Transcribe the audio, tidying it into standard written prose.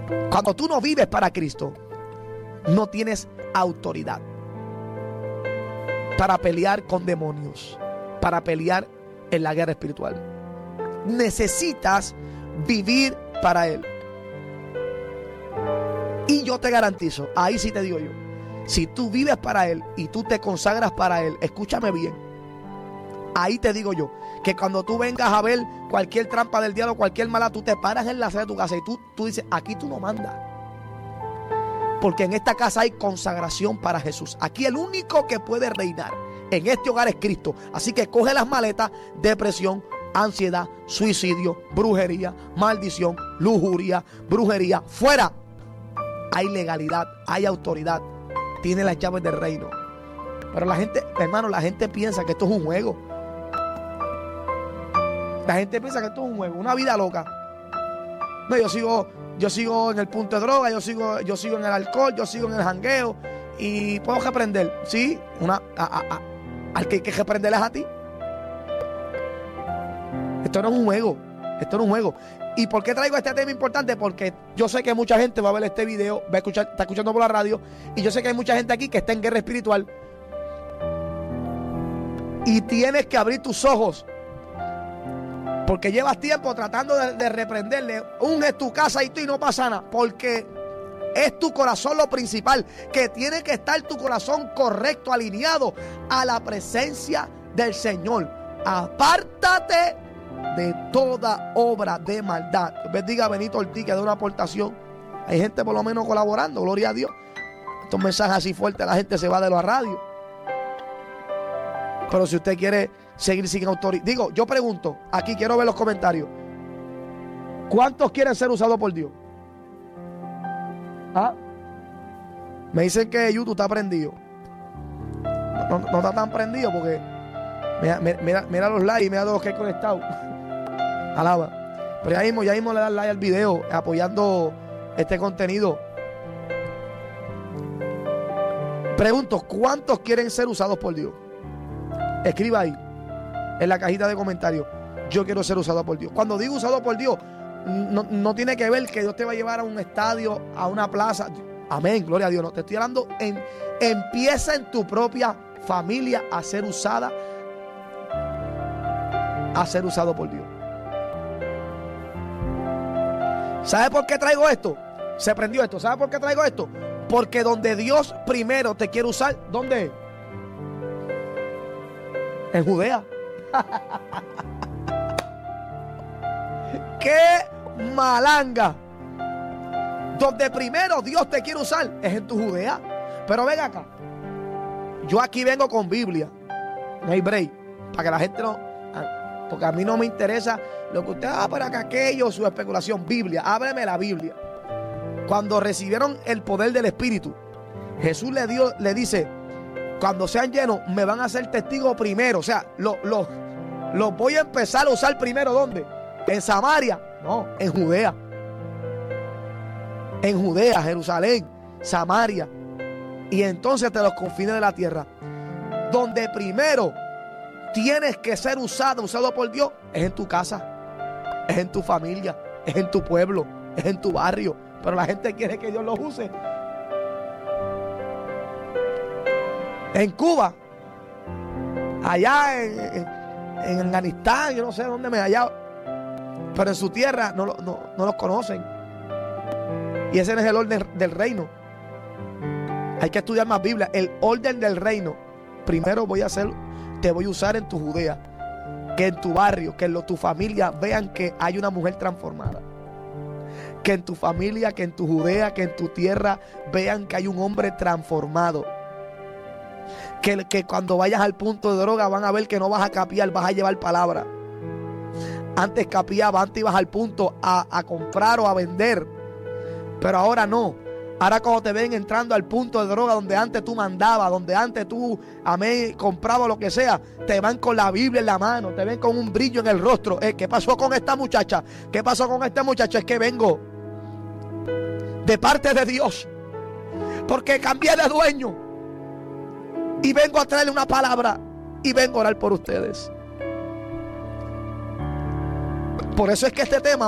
Cuando tú no vives para Cristo, no tienes autoridad para pelear con demonios, para pelear en la guerra espiritual. Necesitas vivir para Él. Y yo te garantizo, ahí sí te digo yo, si tú vives para Él y tú te consagras para Él, escúchame bien, ahí te digo yo, que cuando tú vengas a ver cualquier trampa del diablo, cualquier mala, tú te paras en la sala de tu casa y tú dices, aquí tú no mandas. Porque en esta casa hay consagración para Jesús. Aquí el único que puede reinar en este hogar es Cristo. Así que coge las maletas: depresión, ansiedad, suicidio, brujería, maldición, lujuria, brujería. ¡Fuera! Hay legalidad, hay autoridad. Tiene las llaves del reino. Pero la gente, hermano, la gente piensa que esto es un juego. La gente piensa que esto es un juego, una vida loca. No, yo sigo en el punto de droga, yo sigo en el alcohol, yo sigo en el jangueo y puedo reprender. Sí, al que hay que reprender es a ti. Esto no es un juego, esto no es un juego. ¿Y por qué traigo este tema importante? Porque yo sé que mucha gente va a ver este video, está escuchando por la radio, y yo sé que hay mucha gente aquí que está en guerra espiritual. Y tienes que abrir tus ojos, porque llevas tiempo tratando de reprenderle. Unge tu casa y tú y no pasa nada. Porque es tu corazón lo principal. Que tiene que estar tu corazón correcto, alineado a la presencia del Señor. Apártate de toda obra de maldad. Bendiga a Benito Ortiz, que da una aportación. Hay gente por lo menos colaborando, gloria a Dios. Estos mensajes así fuertes, la gente se va de la radio. Pero si usted quiere seguir sin autoridad, digo, yo pregunto, aquí quiero ver los comentarios. ¿Cuántos quieren ser usados por Dios? ¿Ah? Me dicen que YouTube está prendido. No está tan prendido porque mira los likes, mira los que he conectado. Alaba. Pero ya mismo le dan like al video, apoyando este contenido. Pregunto, ¿cuántos quieren ser usados por Dios? Escriba ahí en la cajita de comentarios: yo quiero ser usado por Dios. Cuando digo usado por Dios, no tiene que ver que Dios te va a llevar a un estadio, a una plaza. Amén, gloria a Dios. No, te estoy hablando empieza en tu propia familia a ser usada, a ser usado por Dios. ¿Sabe por qué traigo esto? Se prendió esto. ¿Sabe por qué traigo esto? Porque donde Dios primero te quiere usar, ¿dónde es? En Judea. ¡Qué malanga! Donde primero Dios te quiere usar es en tu Judea. Pero ven acá, yo aquí vengo con Biblia, no hay break, para que la gente no, porque a mí no me interesa lo que usted para acá, aquello, su especulación. Biblia, ábreme la Biblia. Cuando recibieron el poder del Espíritu, Jesús le dice: cuando sean llenos, me van a hacer testigo primero. O sea, los voy a empezar a usar primero. ¿Dónde? ¿En Samaria? No, en Judea. En Judea, Jerusalén, Samaria. Y entonces te los confines de la tierra. Donde primero tienes que ser usado por Dios, es en tu casa, es en tu familia, es en tu pueblo, es en tu barrio. Pero la gente quiere que Dios los use. En Cuba, allá en Afganistán, yo no sé dónde me he hallado, pero en su tierra no los conocen. Y ese no es el orden del reino. Hay que estudiar más Biblia. El orden del reino: primero te voy a usar en tu Judea, que en tu barrio, que en tu familia vean que hay una mujer transformada, que en tu familia, que en tu Judea, que en tu tierra vean que hay un hombre transformado. Que cuando vayas al punto de droga van a ver que no vas a capiar, vas a llevar palabra. Antes capiaba, antes ibas al punto a comprar o a vender, pero ahora no. Ahora cuando te ven entrando al punto de droga donde antes tú mandabas, donde antes tú, amén, comprabas lo que sea, te van con la Biblia en la mano, te ven con un brillo en el rostro. ¿Qué pasó con esta muchacha? ¿Qué pasó con este muchacho? Es que vengo de parte de Dios, porque cambié de dueño y vengo a traerle una palabra y vengo a orar por ustedes. Por eso es que este tema